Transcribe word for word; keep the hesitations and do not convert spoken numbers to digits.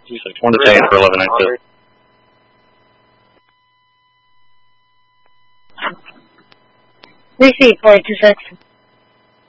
One to ten for eleven nine two. Receive four two six.